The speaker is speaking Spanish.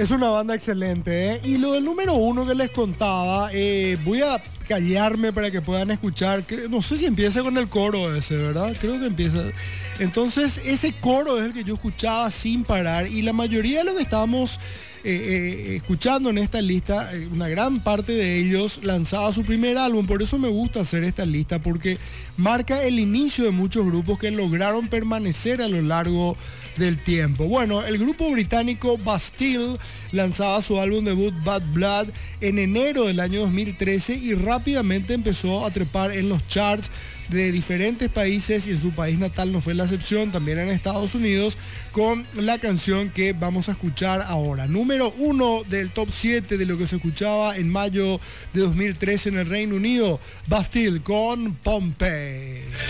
Es una banda excelente, ¿eh? Y lo del número uno que les contaba, voy a callarme para que puedan escuchar. No sé si empieza con el coro ese, ¿verdad? Creo que empieza. Entonces, ese coro es el que yo escuchaba sin parar. Y la mayoría de lo que estábamos escuchando en esta lista, una gran parte de ellos lanzaba su primer álbum. Por eso me gusta hacer esta lista, porque marca el inicio de muchos grupos que lograron permanecer a lo largo del tiempo. Bueno, el grupo británico Bastille lanzaba su álbum debut Bad Blood en enero del año 2013 y rápidamente empezó a trepar en los charts de diferentes países, y en su país natal no fue la excepción, también en Estados Unidos, con la canción que vamos a escuchar ahora. Número 1 del top 7 de lo que se escuchaba en mayo de 2013 en el Reino Unido, Bastille con Pompeii.